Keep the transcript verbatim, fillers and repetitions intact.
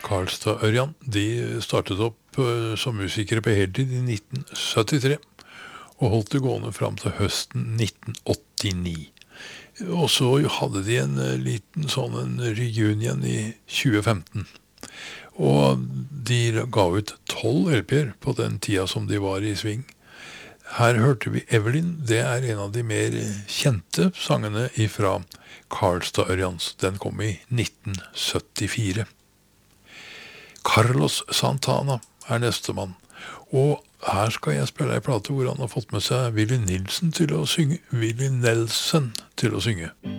Karlstad-Ørjan, de startet opp uh, som musikere på heltid i nitten syttitre, og holdt det gående frem til høsten nitten åttini. Og så hadde de en uh, liten sånn en reunion i tjue femten. Og de ga ut tolv L P-er på den tida som de var i sving. Her hørte vi Evelyn, det er en av de mer kjente sangene ifra Karlstad-Ørjans. Den kom i nitten syttifire. Carlos Santana er neste mann, og her skal jeg spille en plate hvor han har fått med seg Willy Nilsen til å synge, Willy Nelson til å synge.